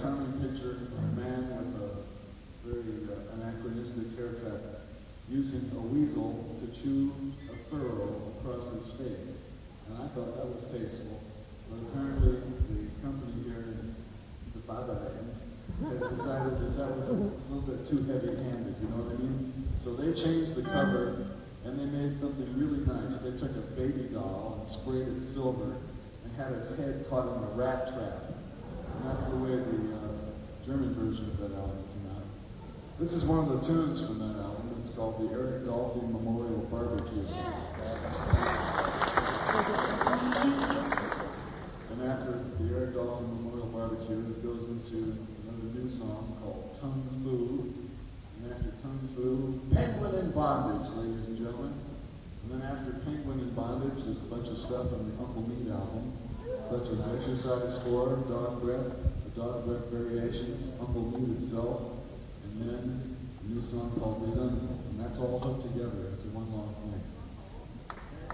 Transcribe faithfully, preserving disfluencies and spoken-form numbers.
charming picture of a man with a very uh, anachronistic haircut using a weasel to chew a furrow across his face. And I thought that was tasteful. But apparently the company here in the Fatherland has decided that that was a little bit too heavy-handed, you know what I mean? So they changed the cover and they made something really nice. They took a baby doll and sprayed it silver and had its head caught in a rat trap. And that's the way the uh, German version of that album came out. This is one of the tunes from that album. It's called the Eric Dolphy Memorial Barbecue. And after the Eric Dolphy Memorial Barbecue, it goes into another new song called Kung Fu. And after Kung Fu, Penguin in Bondage, ladies and gentlemen. And then after Penguin in Bondage, there's a bunch of stuff on the Uncle Meat album, such as Exercise four, Dog Breath, the Dog Breath Variations, Uncle Meat itself, and then a new song called Redunzal. And that's all hooked together into one long thing.